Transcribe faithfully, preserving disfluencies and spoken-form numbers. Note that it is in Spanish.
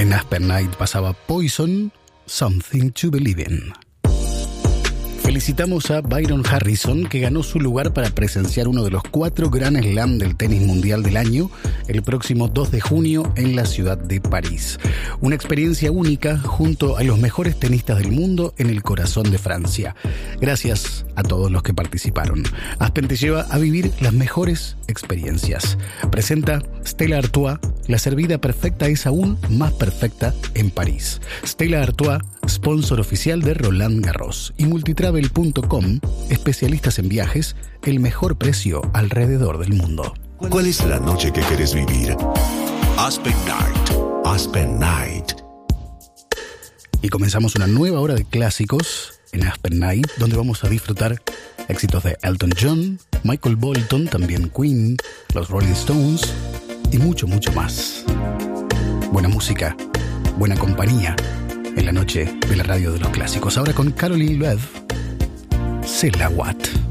En Aspen Night pasaba Poison, Something to Believe in. Felicitamos a Byron Harrison, que ganó su lugar para presenciar uno de los cuatro Grand Slam del tenis mundial del año el próximo dos de junio en la ciudad de París. Una experiencia única junto a los mejores tenistas del mundo en el corazón de Francia. Gracias a todos los que participaron. Aspen te lleva a vivir las mejores experiencias. Presenta Stella Artois, la servida perfecta es aún más perfecta en París. Stella Artois, sponsor oficial de Roland Garros, y multitravel punto com, especialistas en viajes, el mejor precio alrededor del mundo. ¿Cuál es la noche que quieres vivir? Aspen Night. Aspen Night. Y comenzamos una nueva hora de clásicos en Aspen Night, donde vamos a disfrutar éxitos de Elton John, Michael Bolton, también Queen, los Rolling Stones y mucho, mucho más. Buena música, buena compañía en la noche de la radio de los clásicos. Ahora con Caroline Loeb, C'est la Watt.